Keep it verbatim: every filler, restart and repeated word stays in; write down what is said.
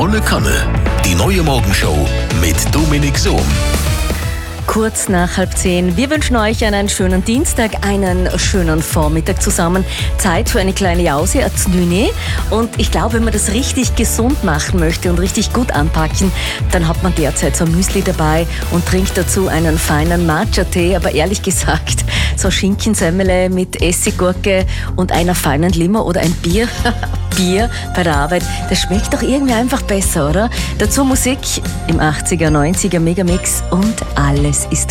Volle Kanne. Die neue Morgenshow mit Dominik Sohm. Kurz nach halb zehn. Wir wünschen euch einen schönen Dienstag, einen schönen Vormittag zusammen. Zeit für eine kleine Jause, ein Dîner. Und ich glaube, wenn man das richtig gesund machen möchte und richtig gut anpacken, dann hat man derzeit so ein Müsli dabei und trinkt dazu einen feinen Matcha-Tee. Aber ehrlich gesagt, so Schinkensemmele mit Essiggurke und einer feinen Limo oder ein Bier, Bier bei der Arbeit, das schmeckt doch irgendwie einfach besser, oder? Dazu Musik im achtziger, neunziger Megamix und alles ist